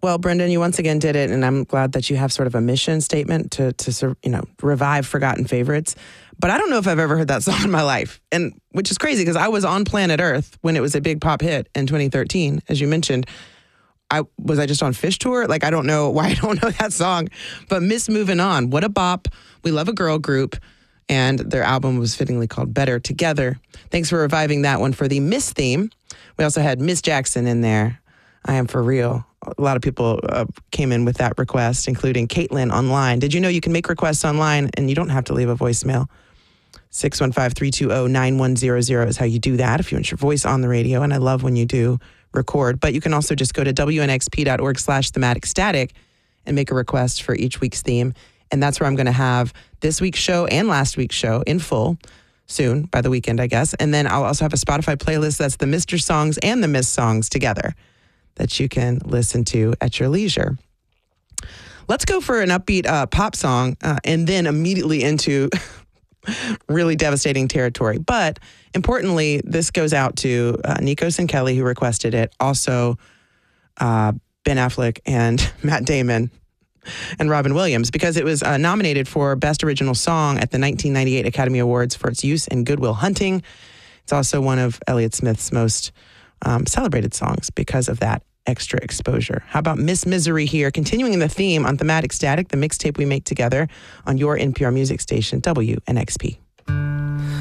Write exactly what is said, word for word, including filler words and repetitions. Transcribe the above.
Well, Brendan, you once again did it, and I'm glad that you have sort of a mission statement to, to you know, revive forgotten favorites. But I don't know if I've ever heard that song in my life, and which is crazy because I was on planet Earth when it was a big pop hit in twenty thirteen, as you mentioned. I was I just on Fish Tour? Like, I don't know why I don't know that song. But Miss Moving On, what a bop. We love a girl group, and their album was fittingly called Better Together. Thanks for reviving that one for the Miss theme. We also had Miss Jackson in there. I Am For Real. A lot of people uh, came in with that request, including Caitlin online. Did you know you can make requests online and you don't have to leave a voicemail? six one five, three two zero, nine one zero zero is how you do that if you want your voice on the radio, and I love when you do record. But you can also just go to W N X P dot org slash thematic static and make a request for each week's theme. And that's where I'm going to have this week's show and last week's show in full soon, by the weekend, I guess. And then I'll also have a Spotify playlist that's the Mister songs and the Miss songs together that you can listen to at your leisure. Let's go for an upbeat uh, pop song uh, and then immediately into really devastating territory. But importantly, this goes out to uh, Nikos and Kelly, who requested it. Also, uh, Ben Affleck and Matt Damon and Robin Williams, because it was uh, nominated for Best Original Song at the nineteen ninety-eight Academy Awards for its use in Good Will Hunting. It's also one of Elliott Smith's most um, celebrated songs because of that extra exposure. How about Miss Misery here, continuing the theme on Thematic Static, the mixtape we make together on your N P R music station, W N X P.